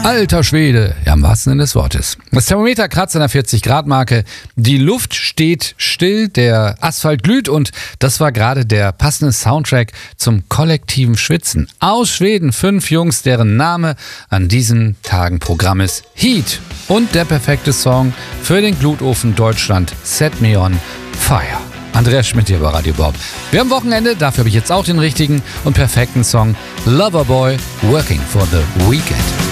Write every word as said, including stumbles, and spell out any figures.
Alter Schwede, ja, im wahrsten Sinne des Wortes. Das Thermometer kratzt an der vierzig Grad Marke, die Luft steht still, der Asphalt glüht und das war gerade der passende Soundtrack zum kollektiven Schwitzen. Aus Schweden fünf Jungs, deren Name an diesen Tagen Programm ist. Heat und der perfekte Song für den Glutofen Deutschland, Set Me On Fire. Andreas Schmidt hier bei Radio Bob. Wir haben Wochenende, dafür habe ich jetzt auch den richtigen und perfekten Song Loverboy, Working for the Weekend.